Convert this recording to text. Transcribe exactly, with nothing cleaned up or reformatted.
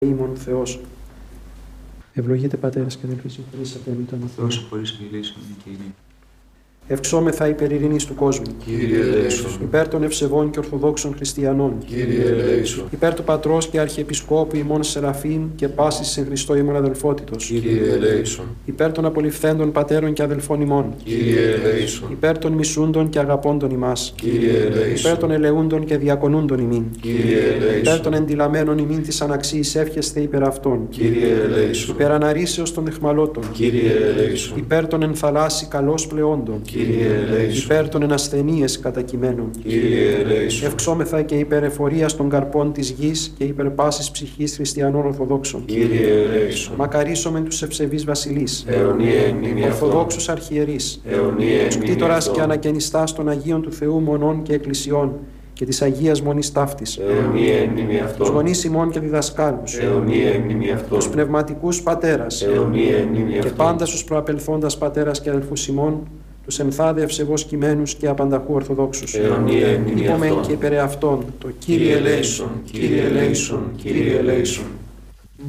ημών Θεός. Ευλογείτε πατέρας και αδελφοί, συγχωρήσατε εμείς τον Θεός χωρίς αγγελίσεων και ειρήνη. Ευξόμεθα υπέρ ειρήνης του κόσμου. Κύριε ελέησον. Υπέρ των ευσεβών και ορθοδόξων χριστιανών. Κύριε ελέησον. Υπέρ του Πατρός και Αρχιεπισκόπου ημών Σεραφείμ και πάσης εν Χριστώ ημών αδελφότητος. Κύριε ελέησον. Υπέρ των απολυφθέντων πατέρων και αδελφών ημών. Κύριε ελέησον. Υπέρ των μισούντων και αγαπώντων ημάς. Κύριε ελέησον. Υπέρ των ελεούντων και διακονούντων ημίν. Κύριε ελέησον. Υπέρ των εντυλαμένων ημίν της αναξίης εύχεστε υπέρ αυτών. Κύριε ελέησον. Υπέρ αναρρήσεως των εχμαλώτων. Κύριε ελέησον. Υπέρ των ενθαλάσσι καλώς πλεόντων. Κύριε ελέησον. Υπέρ των ενασθενείες κατακειμένων. Κύριε ελέησον. Ευξόμεθα και υπέρ εφορίας των καρπών της γης και υπέρ πάσης ψυχής χριστιανών Ορθοδόξων. Κύριε ελέησον. Μακαρίσομεν τους ευσεβείς βασιλείς. Αιωνία εν μνήμη αυτών. Ορθοδόξους αρχιερείς. Αιωνία εν Τους μνήμη κτήτορας αυτών. και ανακαινιστάς των Αγίων του Θεού μονών και εκκλησιών και της Αγίας Μονής Ταύτης. Αιωνία εν μνήμη Τους αυτών. γονείς ημών και διδασκάλους. Αιωνία εν μνήμη Τους αυτών. πνευματικούς πατέρας. Αιωνία εν μνήμη Και αυτών. πάντα στους προαπελθόντας πατέρας και αδελφούς ημών, τους ενθάδε ευσεβώς κειμένους και απανταχού Ορθοδόξους. Αιωνία εν μνήμη Υπομεν αυτών. και υπερ αυτών το Κύριε ελέησον, Κύριε ελέησον. Κύριε ελέησον.